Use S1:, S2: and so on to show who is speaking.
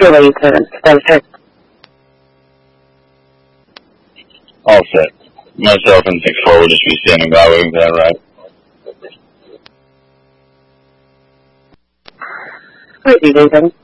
S1: you're ready to start.
S2: All set. Myself and 6-4 will just be standing by waiting for that right.
S1: Ready, Nathan.